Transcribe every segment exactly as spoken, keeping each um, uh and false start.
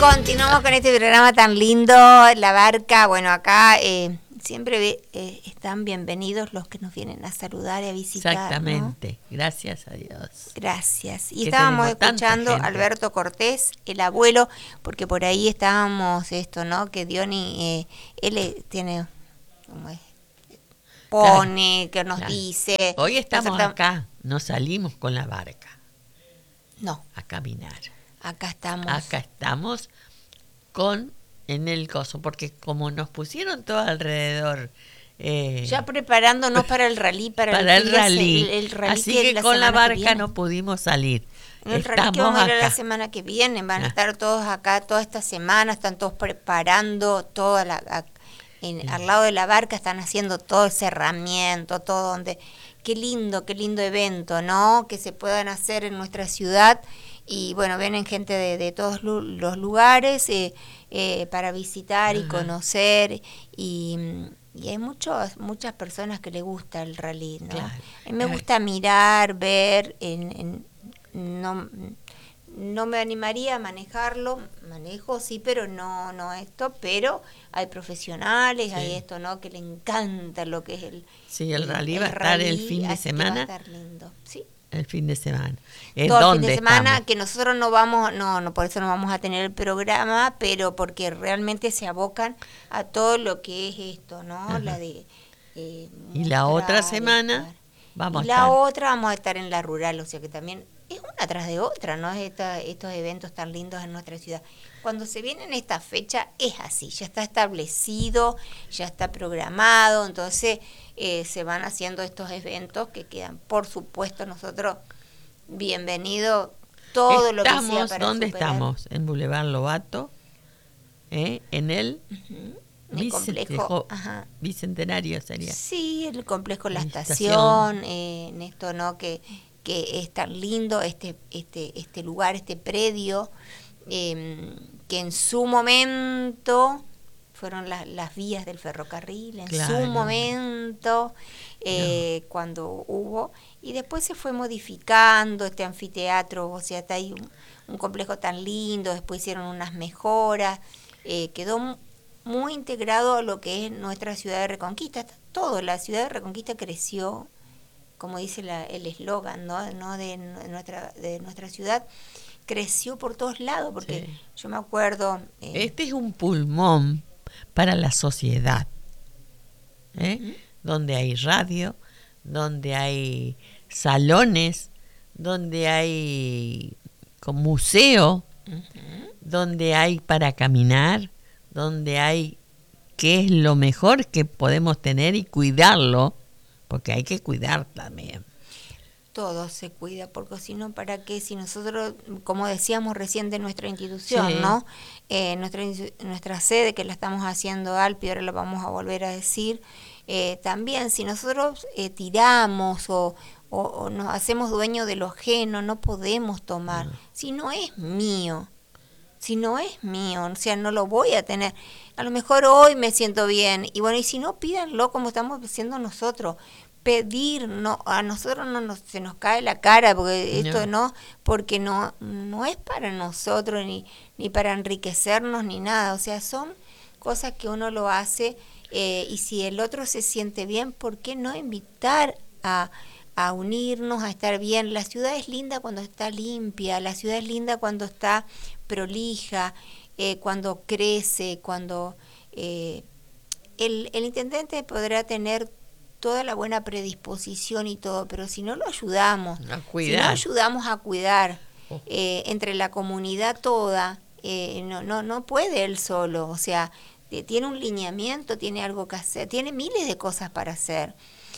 Continuamos con este programa tan lindo, La Barca. Bueno, acá eh, siempre eh, están bienvenidos los que nos vienen a saludar y a visitar. Exactamente, ¿no? Gracias a Dios. Gracias. Y que estábamos escuchando a gente. Alberto Cortés, el abuelo, porque por ahí estábamos esto, ¿no? Que Diony, eh, él eh, tiene, ¿cómo es? Pone, claro, que nos claro. dice. Hoy estamos nosotros, acá, no salimos con la barca. No. A caminar. Acá estamos. Acá estamos con en el coso, porque como nos pusieron todo alrededor. Eh, ya preparándonos para el rally, para, para el, el, rally. el, el rally. Así que, que la con la barca no pudimos salir. En el estamos rally que vamos a ir acá. la semana que viene, van a estar todos acá toda esta semana, están todos preparando toda la a, en, sí. al lado de la barca están haciendo todo ese herramiento, todo donde qué lindo, qué lindo evento, ¿no? Que se puedan hacer en nuestra ciudad. Y bueno, vienen gente de, de todos los lugares eh, eh, para visitar y Ajá. conocer y, y hay muchos, muchas personas que les gusta el rally, ¿no? Claro. A mí me gusta mirar, ver, en, en, no, no me animaría a manejarlo, manejo sí, pero no, no esto, pero hay profesionales, sí. hay esto, ¿no? Que le encanta lo que es el Sí, el rally el, va a estar rally, el fin de semana. Va a estar lindo, sí. El fin de semana. ¿Eh, Todo el fin de semana estamos? Que nosotros no vamos, no, no, por eso no vamos a tener el programa, pero porque realmente se abocan a todo lo que es esto, ¿no? Ajá. La de eh, y la otra semana estar. vamos y a la estar. otra vamos a estar en la rural, o sea que también es una tras de otra, ¿no? Esta, estos eventos tan lindos en nuestra ciudad. Cuando se viene en esta fecha es así, ya está establecido, ya está programado, entonces eh, se van haciendo estos eventos que quedan, por supuesto, nosotros bienvenido todo estamos, lo que sea para ¿dónde superar. estamos? En Boulevard Lobato, ¿eh? en el, uh-huh. el complejo ajá. Bicentenario sería. Sí, el complejo La, la Estación, estación. Eh, en esto, ¿no? Que, que es tan lindo este, este, este lugar, este predio, eh, que en su momento fueron la, las vías del ferrocarril, en claro. su momento, eh, no. cuando hubo, y después se fue modificando este anfiteatro, o sea, está ahí un, un complejo tan lindo, después hicieron unas mejoras, eh, quedó muy integrado a lo que es nuestra ciudad de Reconquista, todo, la ciudad de Reconquista creció, como dice la, el eslogan, ¿no? ¿no? de, nuestra, de nuestra ciudad, creció por todos lados, porque sí. yo me acuerdo... Eh, este es un pulmón para la sociedad, ¿eh? Uh-huh. Donde hay radio, donde hay salones, donde hay con museo, uh-huh. donde hay para caminar, donde hay qué es lo mejor que podemos tener y cuidarlo, porque hay que cuidar también. Todo se cuida, porque si no, ¿para qué? Si nosotros, como decíamos recién de nuestra institución, sí. ¿no? Eh, nuestra, nuestra sede, que la estamos haciendo Alpi, ahora la vamos a volver a decir, eh, también si nosotros eh, tiramos o, o, o nos hacemos dueños de lo ajeno, no podemos tomar. No. Si no es mío, si no es mío, o sea, no lo voy a tener. A lo mejor hoy me siento bien, y bueno, y si no, pídanlo como estamos haciendo nosotros. Pedir, no, a nosotros no nos, se nos cae la cara, porque esto no, no porque no, no es para nosotros, ni, ni para enriquecernos, ni nada, o sea, son cosas que uno lo hace, eh, y si el otro se siente bien, ¿por qué no invitar a, a unirnos, a estar bien? La ciudad es linda cuando está limpia, la ciudad es linda cuando está prolija, eh, cuando crece, cuando eh, el, el intendente podrá tener toda la buena predisposición y todo, pero si no lo ayudamos, a cuidar. si no ayudamos a cuidar eh, entre la comunidad toda, eh, no, no, no puede él solo, o sea, eh, tiene un lineamiento, tiene algo que hacer, tiene miles de cosas para hacer.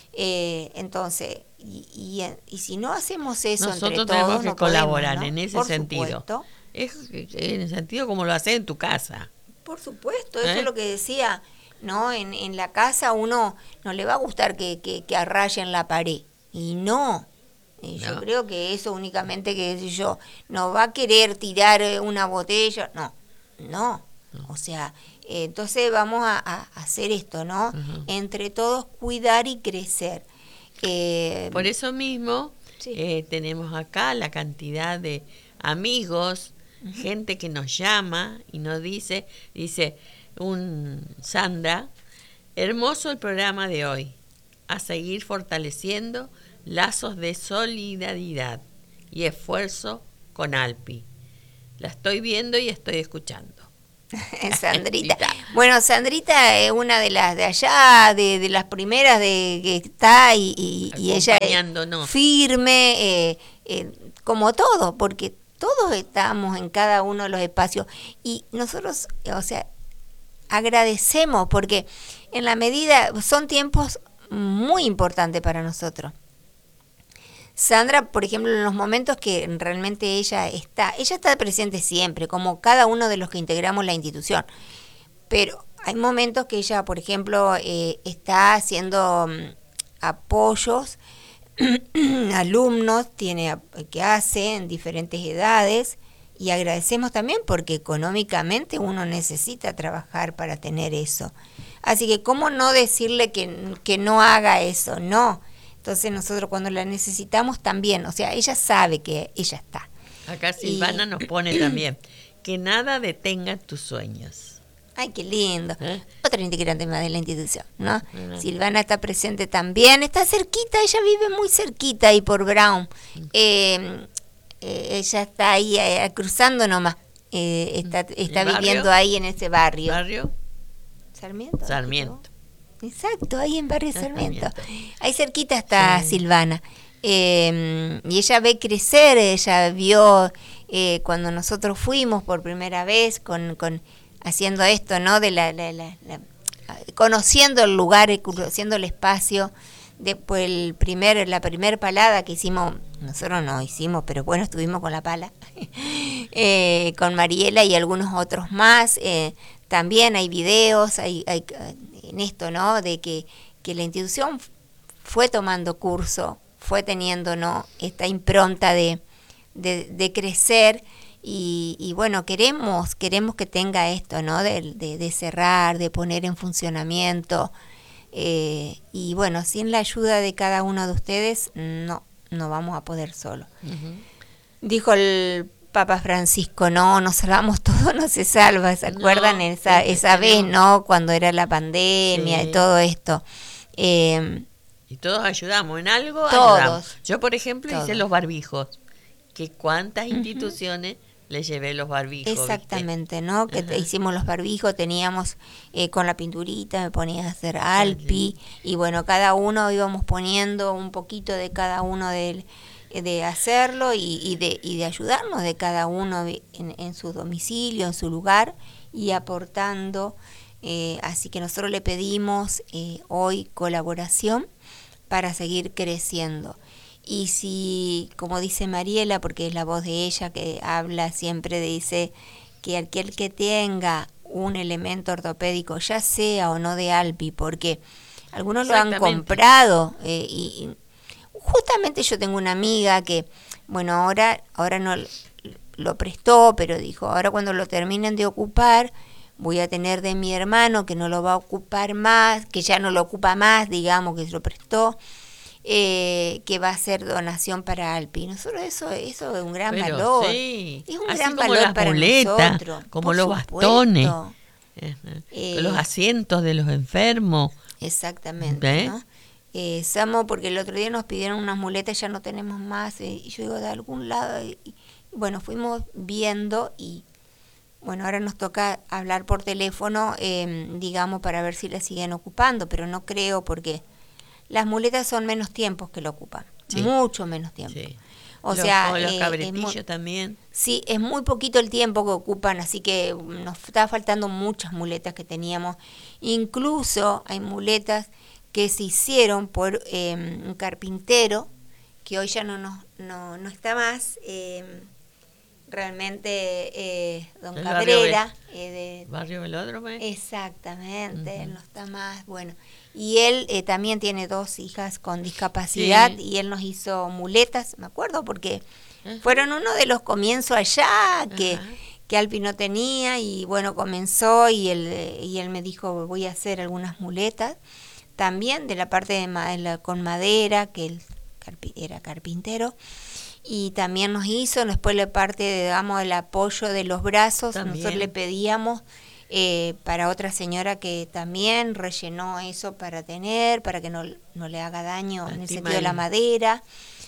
Eh, entonces, y, y, y si no hacemos eso nosotros entre todos, tenemos que no colaborar podemos, ¿no? en ese Por sentido. Supuesto. Es en el sentido como lo haces en tu casa. Por supuesto, eso ¿Eh? es lo que decía. ¿No? En, en la casa uno no le va a gustar que, que, que arrayen la pared. Y no. Y yo no. creo que eso únicamente que yo no va a querer tirar una botella. No, no. no. O sea, eh, entonces vamos a, a hacer esto, ¿no? Uh-huh. Entre todos cuidar y crecer. Eh, Por eso mismo sí. eh, tenemos acá la cantidad de amigos gente que nos llama y nos dice, dice un Sandra, hermoso el programa de hoy, a seguir fortaleciendo lazos de solidaridad y esfuerzo con Alpi. La estoy viendo y estoy escuchando. Sandrita. Bueno, Sandrita es una de las de allá, de, de las primeras de que está y, y, y ella es firme, eh, eh, como todo, porque todos estamos en cada uno de los espacios y nosotros, o sea, agradecemos porque en la medida, son tiempos muy importantes para nosotros. Sandra, por ejemplo, en los momentos que realmente ella está, ella está presente siempre, como cada uno de los que integramos la institución, pero hay momentos que ella, por ejemplo, eh, está haciendo um, apoyos a alumnos, tiene que hace en diferentes edades, y agradecemos también porque económicamente uno necesita trabajar para tener eso. Así que, ¿cómo no decirle que, que no haga eso? No. Entonces nosotros cuando la necesitamos también, o sea, ella sabe que ella está. Acá Silvana y nos pone también, que nada detenga tus sueños. Ay, qué lindo. ¿Eh? Otra integrante más de la institución, ¿no? Uh-huh. Silvana está presente también, está cerquita, ella vive muy cerquita ahí por Brown. Eh, eh, ella está ahí eh, cruzando nomás, eh, está, está viviendo ahí en ese barrio. ¿Barrio? Sarmiento. Sarmiento. Exacto, ahí en Barrio Sarmiento. Ahí cerquita está sí. Silvana. Eh, y ella ve crecer, ella vio eh, cuando nosotros fuimos por primera vez con, con haciendo esto, ¿no? De la, la, la, la conociendo el lugar, conociendo el espacio. Después el primer, la primer palada que hicimos, nosotros no hicimos, pero bueno, estuvimos con la pala, eh, con Mariela y algunos otros más. Eh, también hay videos, hay, hay en esto, ¿no? De que, que la institución fue tomando curso, fue teniendo, ¿no? Esta impronta de, de, de crecer y, y bueno, queremos queremos que tenga esto, ¿no? De, de, de cerrar, de poner en funcionamiento eh, y bueno, sin la ayuda de cada uno de ustedes no, no vamos a poder solo. Uh-huh. Dijo el Papa Francisco, no, nos salvamos todos, no se salva, ¿se acuerdan? No, esa esa vez, ¿no? Cuando era la pandemia sí. y todo esto. Eh, y todos ayudamos, en algo todos. Ayudamos. Yo, por ejemplo, todos. hice los barbijos, que cuántas uh-huh. instituciones les llevé los barbijos. Exactamente, ¿viste? ¿no? Que uh-huh. hicimos los barbijos, teníamos eh, con la pinturita, me ponía a hacer Alpi, uh-huh. y bueno, cada uno íbamos poniendo un poquito de cada uno del... de hacerlo y, y, de, y de ayudarnos de cada uno en, en su domicilio, en su lugar y aportando. Eh, así que nosotros le pedimos eh, hoy colaboración para seguir creciendo. Y si, como dice Mariela, porque es la voz de ella que habla siempre, dice que aquel que tenga un elemento ortopédico, ya sea o no de Alpi, porque algunos lo han comprado eh, y, y justamente yo tengo una amiga que, bueno, ahora, ahora no lo prestó, pero dijo, ahora cuando lo terminen de ocupar, voy a tener de mi hermano que no lo va a ocupar más, que ya no lo ocupa más, digamos, que se lo prestó, eh, que va a ser donación para Alpi. Nosotros eso, eso es un gran pero valor. Sí. Es un Así gran como valor las para muletas, nosotros. como Por los supuesto. bastones, eh, los asientos de los enfermos. Exactamente, ¿eh? ¿no? Eh, Samo, porque el otro día nos pidieron unas muletas, ya no tenemos más, eh, y yo digo, de algún lado, y, y bueno, fuimos viendo y bueno, ahora nos toca hablar por teléfono, eh, digamos, para ver si la siguen ocupando, pero no creo porque las muletas son menos tiempos que lo ocupan, sí. mucho menos tiempo. Sí. O los, sea, o los eh, cabretillos muy, también. Sí, es muy poquito el tiempo que ocupan, así que nos está faltando muchas muletas que teníamos. Incluso hay muletas que se hicieron por eh, un carpintero, que hoy ya no, no, no, no está más, eh, realmente eh, don el Cabrera. Barrio, eh, de, barrio Velódromo. Exactamente, uh-huh. él no está más, bueno. Y él eh, también tiene dos hijas con discapacidad sí. y él nos hizo muletas, me acuerdo, porque uh-huh. fueron uno de los comienzos allá que... Uh-huh. que Alpi no tenía y bueno, comenzó y él, y él me dijo, voy a hacer algunas muletas. También de la parte de ma- la, con madera, que él carpi- era carpintero, y también nos hizo, después la parte, digamos, el apoyo de los brazos, también. Nosotros le pedíamos eh, para otra señora que también rellenó eso para tener, para que no, no le haga daño en el sentido de la madera,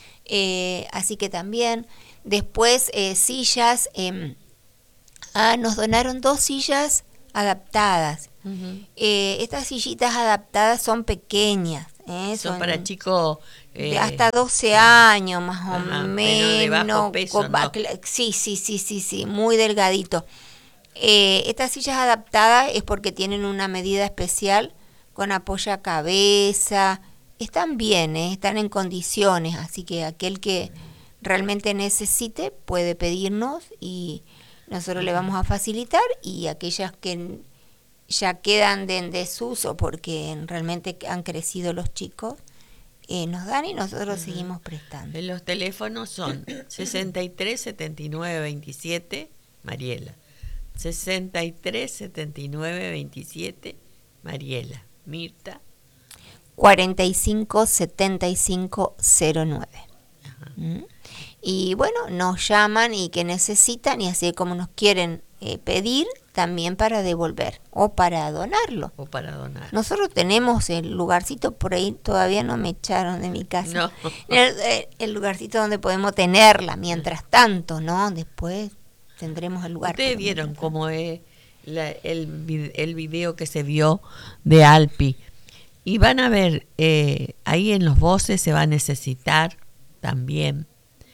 eh, así que también, después eh, sillas, eh, ah, nos donaron dos sillas adaptadas. Uh-huh. eh, estas sillitas adaptadas son pequeñas, ¿eh? son, son para chicos eh, de hasta doce años más o ajá, menos, pero de bajo peso, con, ¿no? sí, sí, sí, sí, sí, muy delgadito. Eh, estas sillas adaptadas es porque tienen una medida especial con apoya cabeza, están bien, ¿eh? Están en condiciones, así que aquel que realmente necesite puede pedirnos y nosotros le vamos a facilitar, y aquellas que ya quedan de en desuso porque realmente han crecido los chicos, eh, nos dan y nosotros uh-huh. seguimos prestando. Los teléfonos son sesenta y tres setenta y nueve veintisiete, Mariela. sesenta y tres setenta y nueve veintisiete, Mariela. Mirta. cuarenta y cinco setenta y cinco cero nueve. ¿Mm? Y bueno, nos llaman y que necesitan, y así como nos quieren eh, pedir, también para devolver o para donarlo. O para donar. Nosotros tenemos el lugarcito por ahí, todavía no me echaron de mi casa. No. El, el lugarcito donde podemos tenerla mientras tanto, ¿no? Después tendremos el lugar. Ustedes vieron cómo es la, el, el video que se vio de Alpi. Y van a ver, eh, ahí en los voces se va a necesitar también.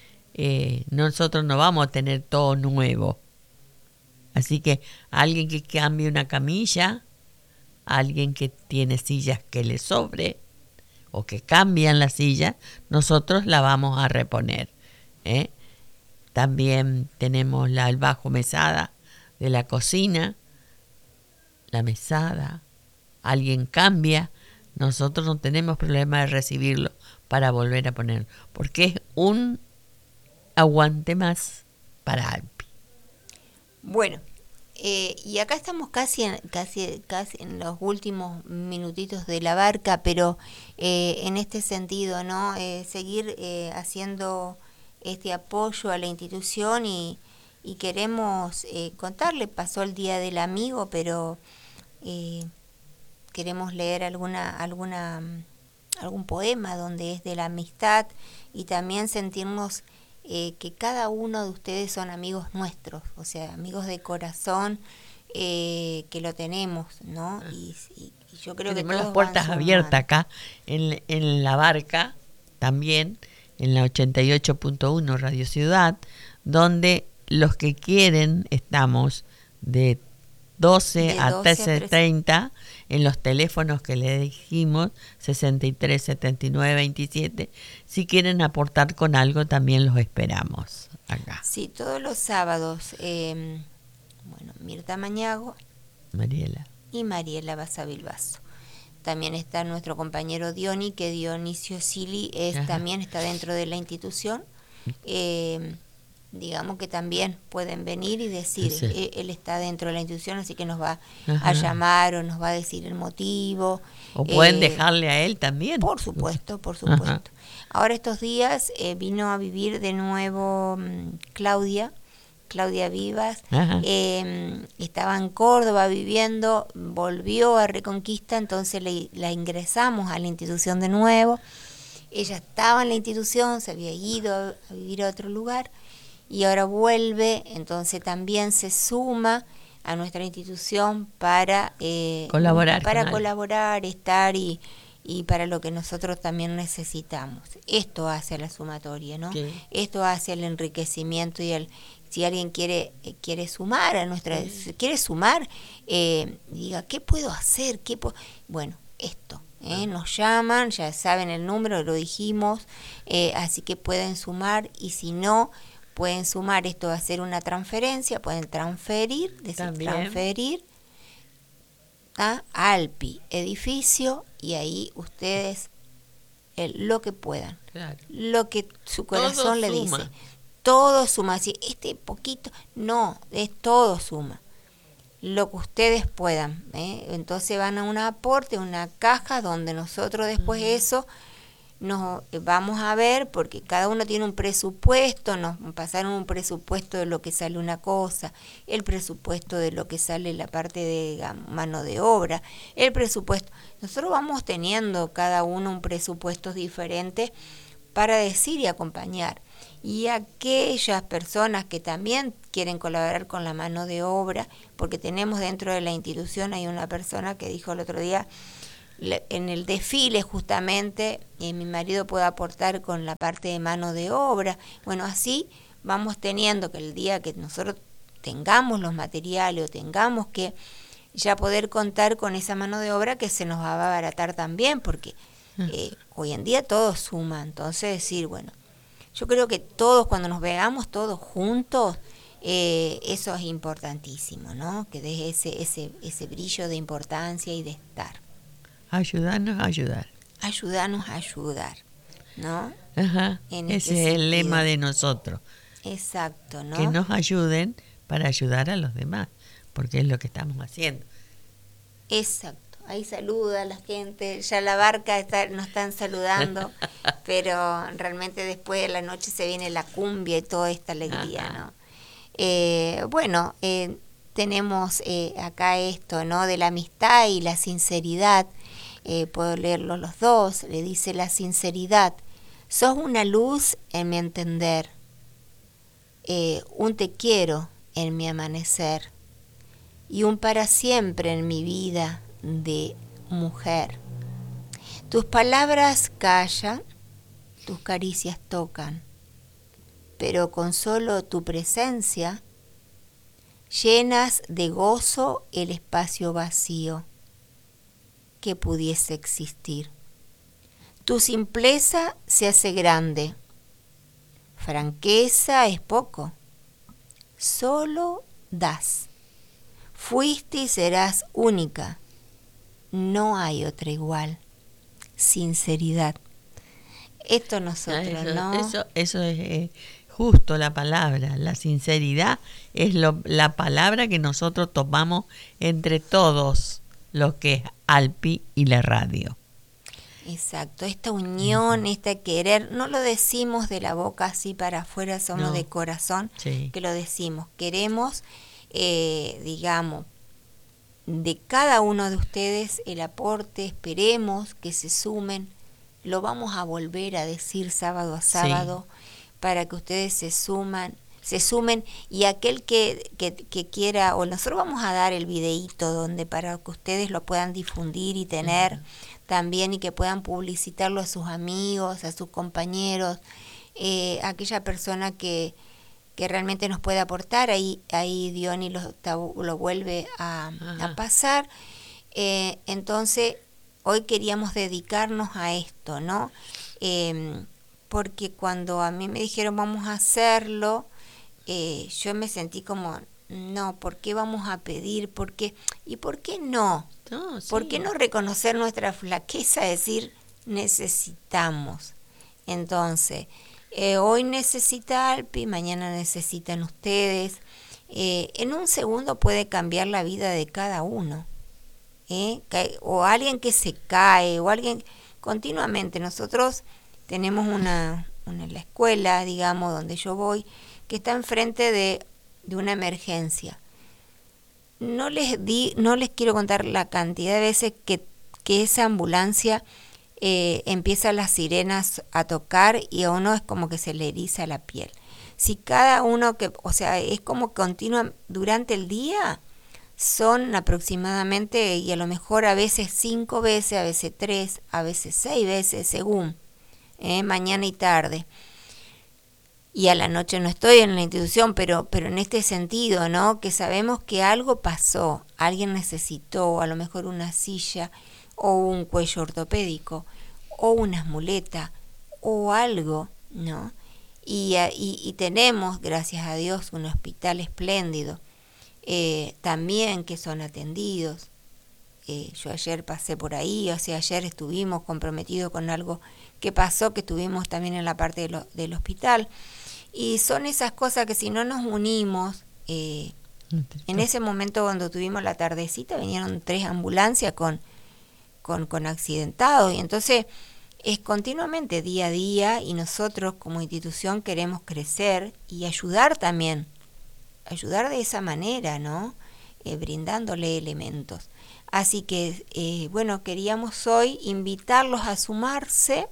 Eh, nosotros no vamos a tener todo nuevo. Así que alguien que cambie una camilla, alguien que tiene sillas que le sobre o que cambian la silla, nosotros la vamos a reponer. ¿eh? También tenemos la el bajo mesada de la cocina, la mesada, alguien cambia, nosotros no tenemos problema de recibirlo para volver a poner, porque es un aguante más para Alpi. Bueno, eh, y acá estamos casi en, casi, casi en los últimos minutitos de la barca, pero eh, en este sentido, ¿no? Eh, seguir eh, haciendo este apoyo a la institución y, y queremos eh, contarle, pasó el Día del Amigo, pero eh, queremos leer alguna, alguna, algún poema donde es de la amistad y también sentirnos Eh, que cada uno de ustedes son amigos nuestros, o sea, amigos de corazón, eh, que lo tenemos, ¿no? Y, y, y yo creo tenemos que todos las puertas abiertas acá en, en la barca, también en la ochenta y ocho punto uno Radio Ciudad, donde los que quieren estamos de doce a trece treinta en los teléfonos que le dijimos, sesenta y tres setenta y nueve veintisiete. Si quieren aportar con algo, también los esperamos acá. Sí, todos los sábados, eh, bueno, Mirta Mañago, Mariela y Mariela Basavilbaso. También está nuestro compañero Diony, que Dionisio Sili es, también está dentro de la institución. Eh, digamos que también pueden venir y decir, sí. él, él está dentro de la institución, así que nos va Ajá. a llamar o nos va a decir el motivo. O pueden eh, dejarle a él también. Por supuesto, por supuesto. Ajá. Ahora estos días eh, vino a vivir de nuevo um, Claudia, Claudia Vivas, eh, estaba en Córdoba viviendo, volvió a Reconquista, entonces le, la ingresamos a la institución de nuevo. Ella estaba en la institución, se había ido a, a vivir a otro lugar, y ahora vuelve, entonces también se suma a nuestra institución para eh, colaborar, para colaborar, estar y, y para lo que nosotros también necesitamos. Esto hace la sumatoria, ¿no? Sí. Esto hace el enriquecimiento y el si alguien quiere eh, quiere sumar a nuestra sí. quiere sumar, eh, diga qué puedo hacer, qué puedo? Bueno, esto. Eh, nos llaman, ya saben el número, lo dijimos, eh, así que pueden sumar y si no pueden sumar, esto va a ser una transferencia, pueden transferir, decir transferir a Alpi, edificio, y ahí ustedes eh, lo que puedan, claro. lo que su corazón todo le suma. Dice, todo suma, si este poquito, no, es todo suma, lo que ustedes puedan, ¿eh? Entonces van a un aporte, una caja donde nosotros después uh-huh. eso nos vamos a ver, porque cada uno tiene un presupuesto, nos pasaron un presupuesto de lo que sale una cosa, el presupuesto de lo que sale la parte de digamos, mano de obra, el presupuesto. Nosotros vamos teniendo cada uno un presupuesto diferente para decir y acompañar. Y aquellas personas que también quieren colaborar con la mano de obra, porque tenemos dentro de la institución, hay una persona que dijo el otro día, en el desfile justamente, eh, mi marido puede aportar con la parte de mano de obra. Bueno, así vamos teniendo que el día que nosotros tengamos los materiales o tengamos que ya poder contar con esa mano de obra, que se nos va a abaratar también, porque eh, hoy en día todo suma. Entonces decir, bueno, yo creo que todos, cuando nos veamos todos juntos, eh, eso es importantísimo, ¿no? Que deje ese, ese, ese brillo de importancia y de estar. Ayudarnos a ayudar. Ayudarnos a ayudar, ¿no? Ajá, en ese este es sentido. el lema de nosotros. Exacto, ¿no? Que nos ayuden para ayudar a los demás, porque es lo que estamos haciendo. Exacto, ahí saluda a la gente, ya la barca está, nos están saludando, pero realmente después de la noche se viene la cumbia y toda esta alegría, Ajá. ¿no? Eh, bueno, eh, tenemos eh, acá esto, ¿no? De la amistad y la sinceridad. Eh, puedo leerlos los dos. Le dice la sinceridad: sos una luz en mi entender, eh, un te quiero en mi amanecer y un para siempre en mi vida de mujer. Tus palabras callan, tus caricias tocan, pero con solo tu presencia llenas de gozo el espacio vacío que pudiese existir. Tu simpleza se hace grande, franqueza es poco, solo das. Fuiste y serás única, no hay otra igual. Sinceridad. Esto nosotros, eso, ¿no? Eso, eso es eh, justo la palabra. La sinceridad es lo, la palabra que nosotros tomamos entre todos lo que es Alpi y la radio. Exacto, esta unión, uh-huh. este querer, no lo decimos de la boca así para afuera, somos no. de corazón, sí. que lo decimos. Queremos, eh, digamos, de cada uno de ustedes el aporte, esperemos que se sumen, lo vamos a volver a decir sábado a sábado, sí. para que ustedes se suman, se sumen, y aquel que, que, que quiera, o nosotros vamos a dar el videíto donde para que ustedes lo puedan difundir y tener uh-huh. también, y que puedan publicitarlo a sus amigos, a sus compañeros, eh, aquella persona que que realmente nos puede aportar, ahí ahí Diony lo, lo vuelve a, a pasar. Eh, entonces, hoy queríamos dedicarnos a esto, ¿no? Eh, porque cuando a mí me dijeron vamos a hacerlo, eh, yo me sentí como, no, ¿por qué vamos a pedir? ¿Por qué? ¿Y por qué no? no sí. ¿Por qué no reconocer nuestra flaqueza? Decir, necesitamos. Entonces, Eh, hoy necesita Alpi, mañana necesitan ustedes. Eh, en un segundo puede cambiar la vida de cada uno. ¿eh? O alguien que se cae, o alguien continuamente. Nosotros tenemos una, una en la escuela, digamos, donde yo voy, que está enfrente de, de una emergencia. No les di, no les quiero contar la cantidad de veces que, que esa ambulancia Eh, empieza las sirenas a tocar y a uno es como que se le eriza la piel. Si cada uno que, o sea, es como continua durante el día, son aproximadamente, y a lo mejor a veces cinco veces, a veces tres, a veces seis veces, según, eh, mañana y tarde. Y a la noche no estoy en la institución, pero, pero en este sentido, ¿no? Que sabemos que algo pasó, alguien necesitó, a lo mejor una silla, o un cuello ortopédico, o unas muletas, o algo, ¿no? Y, y, y tenemos, gracias a Dios, un hospital espléndido, eh, también que son atendidos. Eh, yo ayer pasé por ahí, o sea, ayer estuvimos comprometidos con algo que pasó, que estuvimos también en la parte de lo, del hospital. Y son esas cosas que si no nos unimos, eh, en ese momento cuando tuvimos la tardecita, vinieron tres ambulancias con Con, con accidentados, y entonces es continuamente, día a día, y nosotros como institución queremos crecer y ayudar también, ayudar de esa manera, ¿no? Eh, brindándole elementos. Así que, eh, bueno, queríamos hoy invitarlos a sumarse,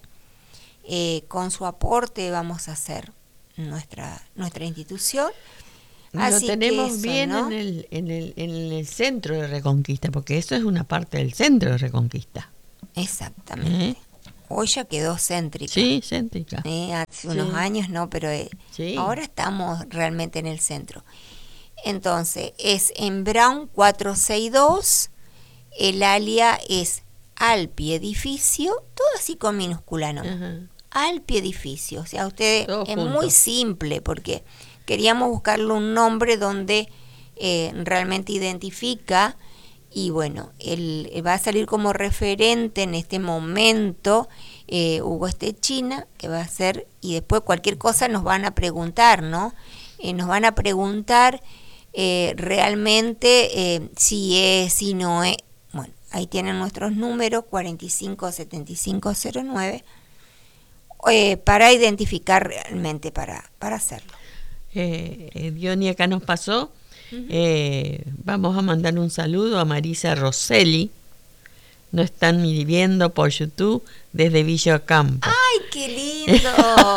eh, con su aporte vamos a hacer nuestra, nuestra institución. Así lo tenemos eso, bien, ¿no? en, el, en, el, en el centro de Reconquista, porque eso es una parte del centro de Reconquista. Exactamente. ¿Eh? Hoy ya quedó céntrica. Sí, céntrica. ¿Eh? Hace sí. unos años no, pero eh, sí. ahora estamos realmente en el centro. Entonces, es en Brown cuatrocientos sesenta y dos, el alia es Alpi Edificio, todo así con minúscula, ¿no? Uh-huh. Alpi Edificio, o sea, ustedes todo es junto. Muy simple, porque queríamos buscarle un nombre donde eh, realmente identifica, y bueno, él, él va a salir como referente en este momento, eh, Hugo Estechina, que va a ser, y después cualquier cosa nos van a preguntar, ¿no? Eh, nos van a preguntar eh, realmente eh, si es, si no es. Bueno, ahí tienen nuestros números, cuarenta y cinco setenta y cinco cero nueve, eh, para identificar realmente, para, para hacerlo. Eh, Diony acá nos pasó. Uh-huh. Eh, vamos a mandar un saludo a Marisa Rosselli. Nos están viendo por YouTube desde Villa Campo. ¡Ay, qué lindo!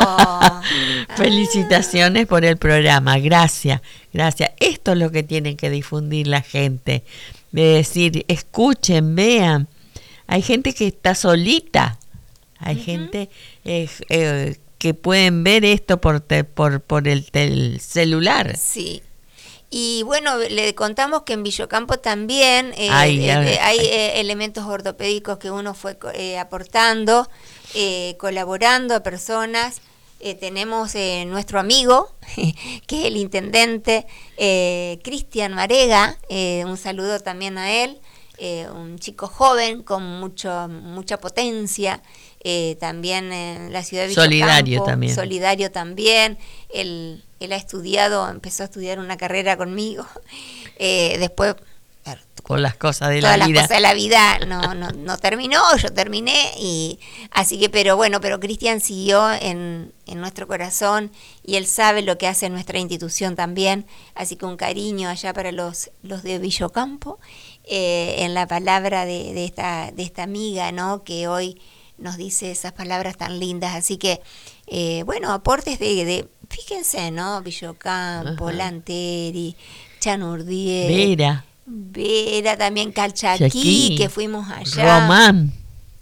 Felicitaciones ah. por el programa. Gracias, gracias. Esto es lo que tiene que difundir la gente. De decir, escuchen, vean. Hay gente que está solita. Hay uh-huh. gente eh, eh, que pueden ver esto por, te, por, por el, el celular. Sí. Y bueno, le contamos que en Villocampo también eh, ay, eh, hay eh, elementos ortopédicos que uno fue eh, aportando, eh, colaborando a personas. Eh, tenemos eh, nuestro amigo, que es el intendente eh, Cristian Marega, eh, un saludo también a él, eh, un chico joven con mucho, mucha potencia. Eh, también en la ciudad de Villocampo, solidario también, solidario también. Él, él ha estudiado, empezó a estudiar una carrera conmigo. Eh, después, claro, con las cosas de la vida, todas las cosas de la vida no, no, no terminó, yo terminé y así que, pero bueno, pero Cristian siguió en, en nuestro corazón y él sabe lo que hace nuestra institución también. Así que un cariño allá para los, los de Villocampo, eh, en la palabra de, de esta, de esta amiga, ¿no? Que hoy nos dice esas palabras tan lindas. Así que, eh, bueno, aportes de, de, fíjense, ¿no? Villocampo, ajá. Lanteri, Chanurdier, Vera, Vera también, Calchaquí, Chaquí, que fuimos allá. Román.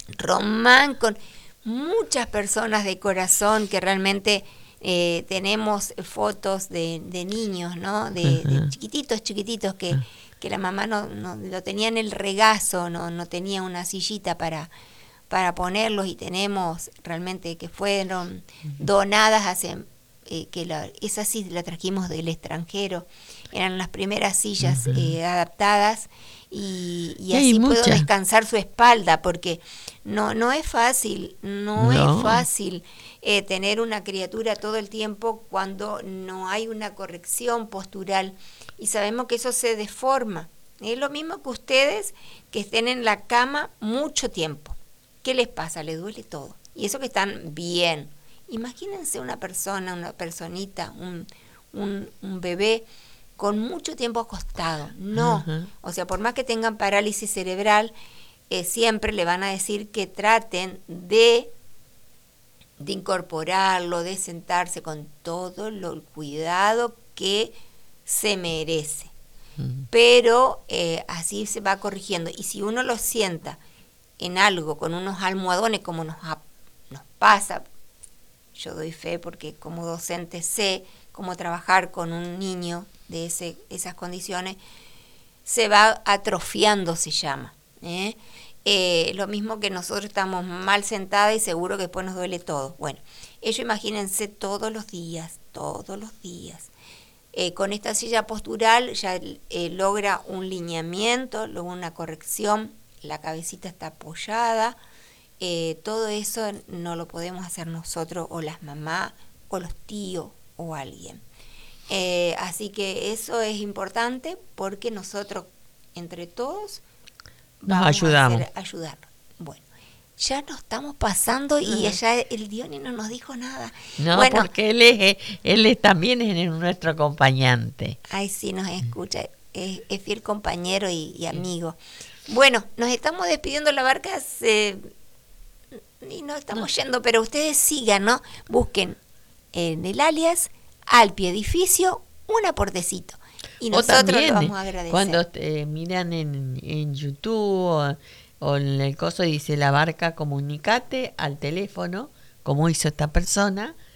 Román, con muchas personas de corazón que realmente eh, tenemos fotos de, de niños, ¿no? De, de chiquititos, chiquititos que, que la mamá no, no lo tenía en el regazo, no, no tenía una sillita para para ponerlos, y tenemos realmente que fueron donadas hace, eh, que la, esas sí las trajimos del extranjero, eran las primeras sillas uh-huh. eh, adaptadas, y, y así puedo descansar su espalda, porque no, no es fácil, no, no. es fácil eh, tener una criatura todo el tiempo cuando no hay una corrección postural, y sabemos que eso se deforma. Es lo mismo que ustedes que estén en la cama mucho tiempo. ¿Qué les pasa? Les duele todo. Y eso que están bien. Imagínense una persona, una personita, un, un, un bebé con mucho tiempo acostado. No. Uh-huh. O sea, por más que tengan parálisis cerebral, eh, siempre le van a decir que traten de, de incorporarlo, de sentarse con todo lo, el cuidado que se merece. Uh-huh. Pero eh, así se va corrigiendo. Y si uno lo sienta en algo, con unos almohadones, como nos, nos pasa, yo doy fe porque como docente sé cómo trabajar con un niño de ese, esas condiciones, se va atrofiando, se llama. ¿eh? Eh, lo mismo que nosotros estamos mal sentadas y seguro que después nos duele todo. Bueno, ellos imagínense todos los días, todos los días. Eh, con esta silla postural ya eh, logra un lineamiento, logra una corrección, la cabecita está apoyada, eh, todo eso no lo podemos hacer nosotros o las mamás o los tíos o alguien. Eh, así que eso es importante porque nosotros entre todos nos ayudamos. A hacer, ayudar. Bueno, ya nos estamos pasando y Ajá. allá el Diony no nos dijo nada. No, Bueno, porque él es, él es, también es nuestro acompañante. ay, sí, nos escucha, es, es fiel compañero y, y amigo. Bueno, nos estamos despidiendo, la barca se... y nos estamos No. yendo, pero ustedes sigan, ¿no? Busquen en el alias Alpi Edificio un aportecito. Y O nosotros también, lo vamos a agradecer. cuando eh, miran en, en YouTube o, o en el coso dice la barca, comunicate al teléfono, como hizo esta persona,